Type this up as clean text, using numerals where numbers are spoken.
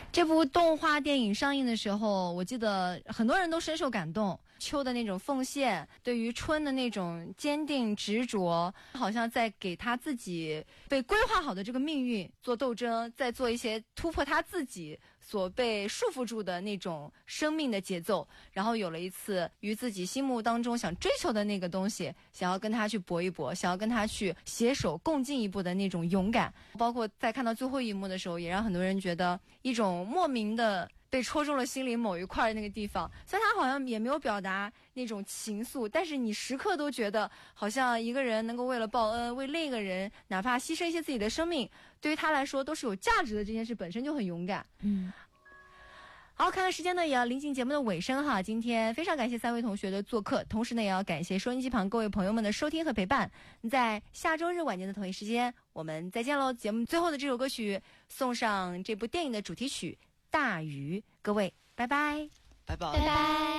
这部动画电影上映的时候，我记得很多人都深受感动。秋的那种奉献，对于春的那种坚定执着，好像在给他自己被规划好的这个命运做斗争，在做一些突破他自己所被束缚住的那种生命的节奏，然后有了一次与自己心目当中想追求的那个东西，想要跟他去搏一搏，想要跟他去携手共进一步的那种勇敢。包括在看到最后一幕的时候，也让很多人觉得一种莫名的被戳中了心里某一块的那个地方。虽然他好像也没有表达那种情愫，但是你时刻都觉得好像一个人能够为了报恩，为另一个人哪怕牺牲一些自己的生命，对于他来说都是有价值的，这件事本身就很勇敢。好，看看时间呢，也要临近节目的尾声哈。今天非常感谢3位同学的做客，同时呢，也要感谢收音机旁各位朋友们的收听和陪伴。在下周日晚间的同一时间，我们再见喽！节目最后的这首歌曲送上这部电影的主题曲《大鱼》，各位拜拜， 拜拜， 拜拜。